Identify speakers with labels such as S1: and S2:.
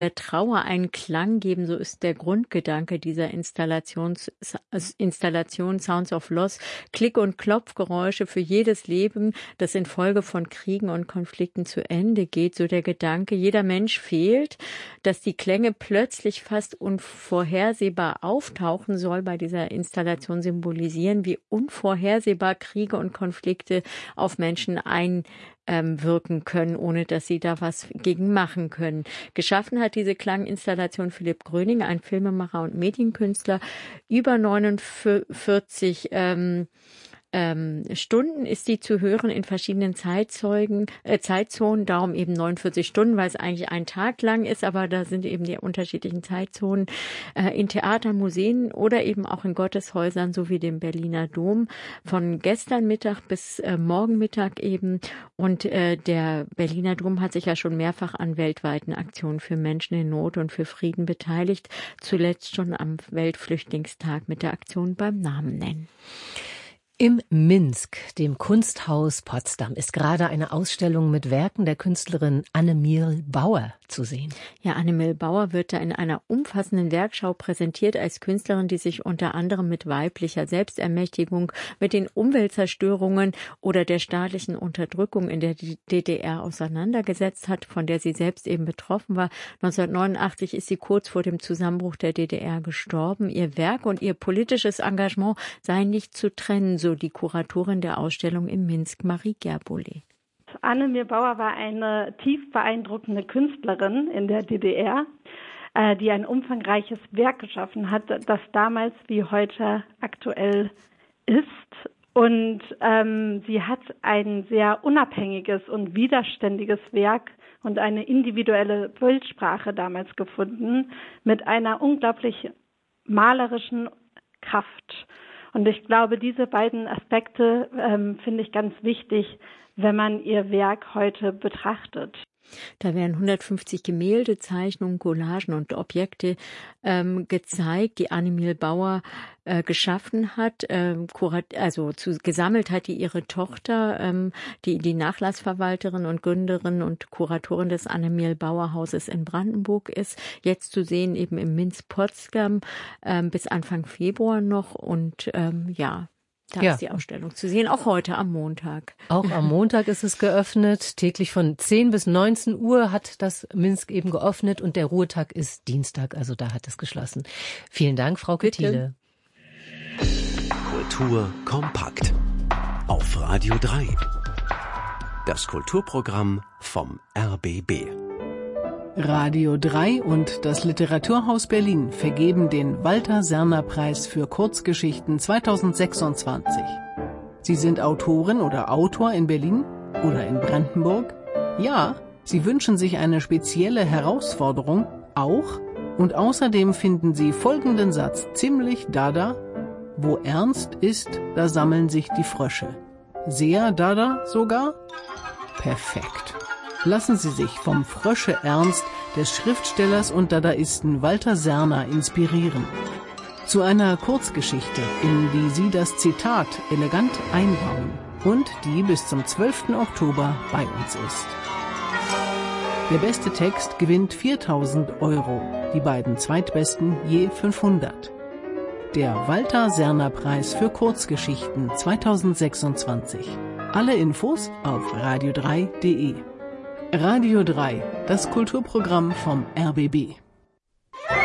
S1: der Trauer einen Klang geben, so ist der Grundgedanke dieser Installation Sounds of Loss, Klick- und Klopfgeräusche für jedes Leben, das infolge von Kriegen und Konflikten zu Ende geht, so der Gedanke, jeder Mensch fehlt, dass die Klänge plötzlich fast unvorhersehbar auftauchen soll, bei dieser Installation symbolisieren, wie unvorhersehbar Kriege und Konflikte auf Menschen einwirken können, ohne dass sie da was gegen machen können. Geschaffen hat diese Klanginstallation Philipp Gröning, ein Filmemacher und Medienkünstler. Über 49 Stunden ist die zu hören in verschiedenen Zeitzonen, darum eben 49 Stunden, weil es eigentlich ein Tag lang ist, aber da sind eben die unterschiedlichen Zeitzonen in Theatern, Museen oder eben auch in Gotteshäusern sowie dem Berliner Dom von gestern Mittag bis morgen Mittag eben. Und der Berliner Dom hat sich ja schon mehrfach an weltweiten Aktionen für Menschen in Not und für Frieden beteiligt, zuletzt schon am Weltflüchtlingstag mit der Aktion beim Namen nennen.
S2: Im Minsk, dem Kunsthaus Potsdam, ist gerade eine Ausstellung mit Werken der Künstlerin Annemil Bauer zu sehen.
S1: Ja, Annemil Bauer wird da in einer umfassenden Werkschau präsentiert als Künstlerin, die sich unter anderem mit weiblicher Selbstermächtigung, mit den Umweltzerstörungen oder der staatlichen Unterdrückung in der DDR auseinandergesetzt hat, von der sie selbst eben betroffen war. 1989 ist sie kurz vor dem Zusammenbruch der DDR gestorben. Ihr Werk und ihr politisches Engagement seien nicht zu trennen, so die Kuratorin der Ausstellung in Minsk, Marie Gerbolet.
S3: Annemil Bauer war eine tief beeindruckende Künstlerin in der DDR, die ein umfangreiches Werk geschaffen hat, das damals wie heute aktuell ist. Und sie hat ein sehr unabhängiges und widerständiges Werk und eine individuelle Bildsprache damals gefunden, mit einer unglaublich malerischen Kraft. Und ich glaube, diese beiden Aspekte finde ich ganz wichtig, wenn man ihr Werk heute betrachtet.
S1: Da werden 150 Gemälde, Zeichnungen, Collagen und Objekte gezeigt, die Annemil Bauer geschaffen hat, gesammelt hat die ihre Tochter, die Nachlassverwalterin und Gründerin und Kuratorin des Annemil Bauer Hauses in Brandenburg ist. Jetzt zu sehen eben im Minsk Potsdam bis Anfang Februar noch und ist die Ausstellung zu sehen, auch heute am Montag.
S2: Auch am Montag ist es geöffnet. Täglich von 10 bis 19 Uhr hat das Minsk eben geöffnet und der Ruhetag ist Dienstag, also da hat es geschlossen. Vielen Dank, Frau Thiele.
S4: Kultur kompakt auf Radio 3. Das Kulturprogramm vom RBB.
S5: Radio 3 und das Literaturhaus Berlin vergeben den Walter-Serner-Preis für Kurzgeschichten 2026. Sie sind Autorin oder Autor in Berlin oder in Brandenburg? Ja, Sie wünschen sich eine spezielle Herausforderung? Auch? Und außerdem finden Sie folgenden Satz ziemlich dada: Wo ernst ist, da sammeln sich die Frösche. Sehr dada sogar? Perfekt. Lassen Sie sich vom Frösche-Ernst des Schriftstellers und Dadaisten Walter Serner inspirieren. Zu einer Kurzgeschichte, in die Sie das Zitat elegant einbauen und die bis zum 12. Oktober bei uns ist. Der beste Text gewinnt 4.000 €, die beiden zweitbesten je 500. Der Walter-Serner-Preis für Kurzgeschichten 2026. Alle Infos auf radio3.de. Radio 3, das Kulturprogramm vom RBB.